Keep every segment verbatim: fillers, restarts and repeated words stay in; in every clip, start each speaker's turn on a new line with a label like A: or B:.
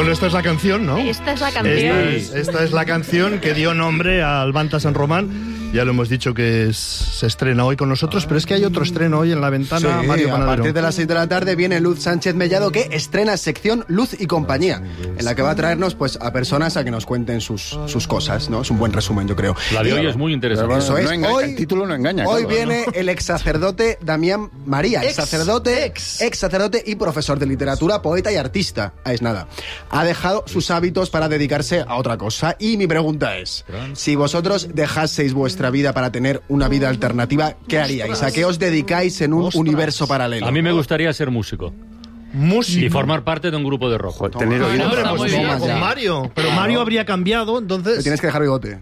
A: Bueno, esta es la canción, ¿no?
B: Esta es la canción.
A: Esta es, esta es la canción que dio nombre al Banta San Román. Ya lo hemos dicho que es, se estrena hoy con nosotros, pero es que hay otro estreno hoy en La Ventana,
C: Sí,
A: Mario Panadero.
C: a partir de las seis de la tarde viene Luz Sánchez Mellado, que estrena sección Luz y Compañía, en la que va a traernos pues a personas a que nos cuenten sus, sus cosas, ¿no? Es un buen resumen, yo creo.
D: La de
C: Y,
D: hoy es muy interesante.
C: Eso es.
E: No engaña,
C: Hoy,
E: el título no engaña.
C: hoy
E: claro,
C: viene
E: ¿no?
C: el ex sacerdote Damián María, ex sacerdote,
A: Ex.
C: ex sacerdote y profesor de literatura, poeta y artista. Ah, es nada. Ha dejado sus hábitos para dedicarse a otra cosa. Y mi pregunta es, si vosotros dejaseis vuestra vida para tener una vida alternativa, ¿qué haríais? ¿A qué os dedicáis en un
A: Ostras.
C: universo paralelo?
D: A mí me gustaría ser músico
A: Música.
D: y formar parte de un grupo de rock.
E: Tener oído.
A: Hombre,
B: Está
A: pues
B: muy
A: toma,
B: bien.
A: con Mario. Pero Mario habría cambiado,
C: Te
A: entonces...
C: tienes que dejar bigote.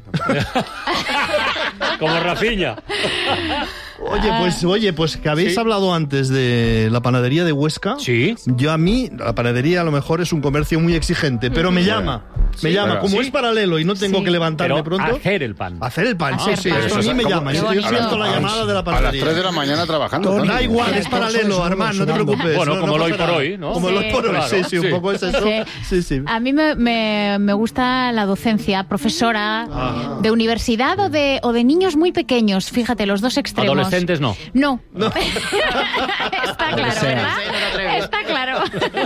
D: Como Rafinha.
A: Oye, pues, oye, pues que habéis
D: Sí.
A: hablado antes de la panadería de Huesca.
D: Sí.
A: Yo a mí, la panadería a lo mejor es un comercio muy exigente, pero me llama. Me
D: Sí,
A: llama.
E: pero-
A: Como
D: sí.
A: es paralelo y no tengo
B: Sí.
A: que levantarme
D: Pero
A: pronto.
D: hacer el pan.
A: Hacer el pan, sí,
B: Hacer
A: sí.
B: pan.
A: Esto a mí
E: Eso es
A: me
E: como-
A: llama.
B: Qué
A: Yo, yo
B: bonito.
A: siento la llamada de la
E: A las
A: panadería.
E: tres de la mañana trabajando.
F: Tony.
A: Da igual,
F: Vale,
A: es
F: por
A: paralelo,
F: eso
A: Armand, no te
F: sudando.
A: preocupes.
D: Bueno,
A: no-
D: como
A: no
D: lo hoy
A: pasa
D: por
A: nada.
D: hoy, ¿no?
A: Como
B: Sí.
A: lo hoy por hoy,
D: Claro,
A: sí, sí, un
D: sí.
A: poco es eso.
B: Sí.
A: Sí, sí.
B: A mí me, me, me gusta la docencia, profesora de universidad o de, o de niños muy pequeños, fíjate, los dos extremos.
D: Adolescentes no.
B: No. Está claro, ¿verdad? Está claro.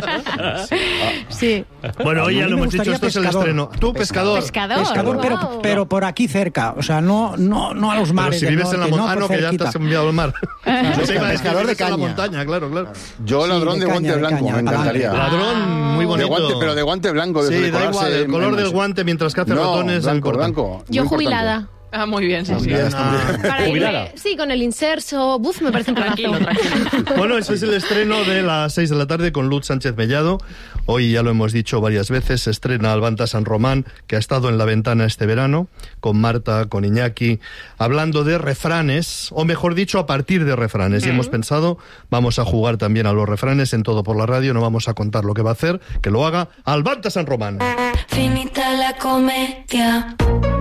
B: Sí.
A: Bueno, hoy
F: A
A: ya
F: mí
A: lo
F: me
A: hemos dicho,
F: gustaría
A: esto es el
F: pescador.
A: estreno. Tú, pescador.
B: Pescador.
F: Pescador, pero,
B: Wow.
F: pero por aquí cerca. O sea, no, no, no a los
A: Pero
F: mares.
A: si
F: del
A: vives en la
F: norte,
A: montaña,
F: no,
A: no,
F: por
A: que ya te
F: cerquita.
A: has enviado al mar. Yo te iba a decir,
C: pescador de
A: vives en la
C: caña.
A: montaña, claro, claro.
E: Yo, ladrón
F: de
E: de,
F: caña,
E: guante
F: de
E: blanco,
F: caña,
E: me encantaría.
F: adelante.
A: Ladrón, muy
E: De
A: bonito.
E: guante, pero de guante blanco. De
A: Sí,
E: de
A: da
E: colarse
A: igual, el
E: en-
A: color
E: en-
A: del guante mientras que hace
E: No,
A: ratones es
E: blanco,
A: importante.
E: blanco.
B: Yo
E: muy
B: jubilada.
E: importante.
G: Ah, muy bien, sí, sí.
A: Bien,
C: está
A: ah.
G: Para
D: Jubilada.
G: irme- sí, con el inserso. Buf, me parece un
B: Tranquilo,
G: planazo.
B: tranquilo.
A: Bueno, ese es el estreno de las seis de la tarde con Luz Sánchez Mellado. Hoy ya lo hemos dicho varias veces, se estrena Albanta San Román, que ha estado en La Ventana este verano, con Marta, con Iñaki, hablando de refranes, o mejor dicho, a partir de refranes. Y hemos pensado, vamos a jugar también a los refranes en Todo por la Radio, no vamos a contar lo que va a hacer, que lo haga Albanta San Román.
H: Finita la comedia.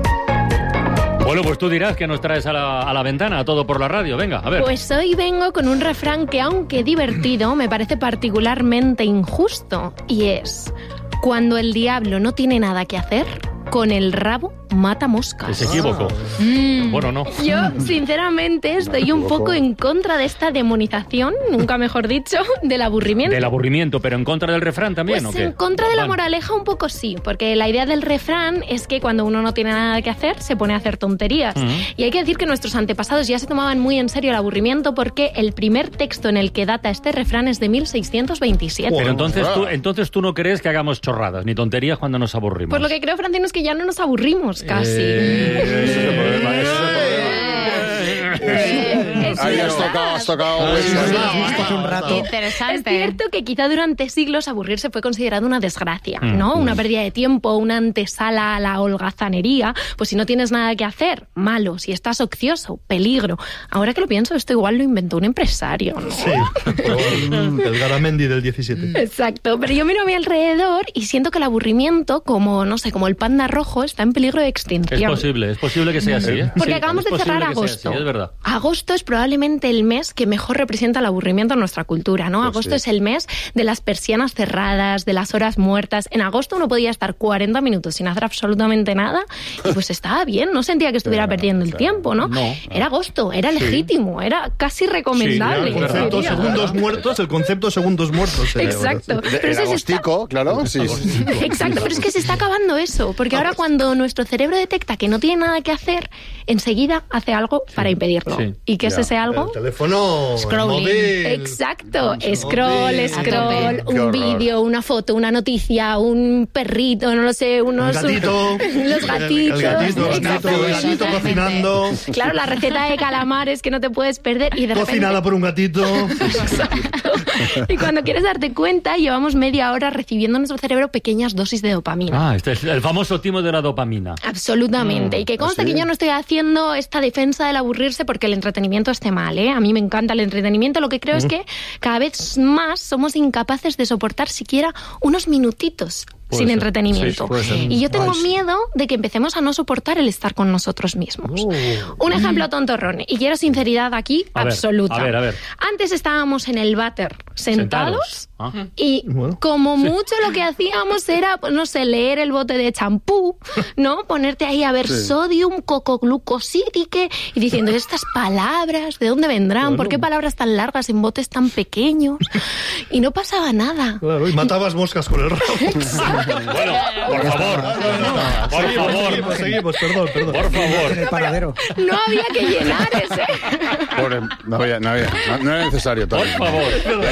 D: Bueno, pues tú dirás que nos traes a la, a la ventana, a Todo por la Radio. Venga, a ver.
G: Pues hoy vengo con un refrán que, aunque divertido, me parece particularmente injusto. Y es: cuando el diablo no tiene nada que hacer, con el rabo mata
D: Que
G: moscas.
D: se equivocó.
G: Mm.
D: Bueno, no.
G: Yo, sinceramente, estoy un poco en contra de esta demonización, nunca mejor dicho, del aburrimiento.
D: Del aburrimiento, pero en contra del refrán también,
G: Pues
D: ¿o qué?
G: en contra de la
D: Bueno.
G: moraleja un poco sí, porque la idea del refrán es que cuando uno no tiene nada que hacer, se pone a hacer tonterías.
D: Ujú.
G: Y hay que decir que nuestros antepasados ya se tomaban muy en serio el aburrimiento, porque el primer texto en el que data este refrán es de mil seiscientos veintisiete.
D: Pero entonces
E: Ah.
D: tú, entonces tú no crees que hagamos chorradas ni tonterías cuando nos aburrimos.
G: Pues lo que creo, Francino, es que ya no nos aburrimos casi.
D: Eh,
E: Ese es el problema, ese es el problema.
G: Es
E: Ahí has
G: verdad.
E: tocado, has tocado.
F: Sí,
E: eso.
F: sí, has visto hace un rato.
B: Interesante.
G: Es cierto que quizá durante siglos aburrirse fue considerado una desgracia,
D: Mm.
G: ¿no? Una pérdida de tiempo, una antesala a la holgazanería. Pues si no tienes nada que hacer, malo. Si estás ocioso, peligro. Ahora que lo pienso, esto igual lo inventó un empresario, ¿no?
A: Sí, el Garamendi del diecisiete.
G: Exacto, pero yo miro a mi alrededor y siento que el aburrimiento, como, no sé, como el panda rojo, está en peligro de
D: Es
G: extinción.
D: posible, es posible que sea así, ¿eh?
G: Porque
D: Sí,
G: acabamos
D: es
G: de cerrar
D: posible que sea
G: agosto.
D: así, es verdad.
G: Agosto es probablemente el mes que mejor representa el aburrimiento en nuestra cultura, ¿no?
E: Pues
G: agosto
E: sí.
G: es el mes de las persianas cerradas, de las horas muertas. En agosto uno podía estar cuarenta minutos sin hacer absolutamente nada y pues estaba bien, no sentía que estuviera
E: Claro,
G: perdiendo el
E: claro.
G: tiempo, ¿no?
D: No.
G: Era agosto, era legítimo, era casi recomendable.
A: El concepto
G: diría.
A: segundos muertos, el concepto segundos muertos. eh,
G: Exacto.
E: De-
G: Pero
E: El
G: eso se está-
E: agostico, claro. Sí, sí.
G: Exacto, pero es que se está acabando eso, porque ahora cuando nuestro cerebro detecta que no tiene nada que hacer, enseguida hace algo para impedirlo.
D: sí.
G: ¿Y qué es
E: Ya.
G: ese algo?
A: El teléfono
B: Scrolling.
A: móvil.
G: Exacto,
A: Móvil.
G: scroll,
A: A
G: scroll,
E: tope. Qué
G: un
E: horror.
G: vídeo, una foto, una noticia, un perrito, no lo sé, unos...
A: El gatito.
G: Los gatitos.
A: El gatito, el
G: Exacto.
A: gatito, el gatito cocinando.
G: Claro, la receta de calamares que no te puedes perder y de repente...
A: Cocinada por un gatito.
G: Y cuando quieres darte cuenta, llevamos media hora recibiendo en nuestro cerebro pequeñas dosis de dopamina.
D: Ah, este es el famoso timo de la dopamina.
G: Absolutamente. Y que conste
E: ¿Ah, sí?
G: que yo no estoy haciendo esta defensa del aburrirse porque el entretenimiento esté mal, ¿eh? A mí me encanta el entretenimiento. Lo que creo es que cada vez más somos incapaces de soportar siquiera unos minutitos
D: Puede
G: sin
D: ser.
G: entretenimiento.
D: Sí, puede ser.
G: Y yo tengo
F: Ay.
G: miedo de que empecemos a no soportar el estar con nosotros mismos. Un ejemplo tontorrón, y quiero sinceridad aquí
D: A ver,
G: absoluta.
D: a ver, a ver.
G: Antes estábamos en el váter sentados,
D: Sentados. Ah.
G: y
A: Bueno.
G: como mucho lo que hacíamos era, pues, no sé, leer el bote de champú, ¿no? Ponerte ahí a ver
E: Sí.
G: sodium, cocoglucosídique, y diciendo, estas palabras, ¿de dónde vendrán? ¿Por qué palabras tan largas en botes tan pequeños? Y no pasaba nada.
A: Claro, y matabas moscas con el rabo.
D: Bueno, por favor. Por
A: Seguimos,
D: favor.
A: seguimos, seguimos, perdón, perdón.
D: Por favor.
F: En el paradero.
G: No había que llenar ese.
E: Pobre, no había, no había, no, no era necesario.
D: Por
E: Tony.
D: favor.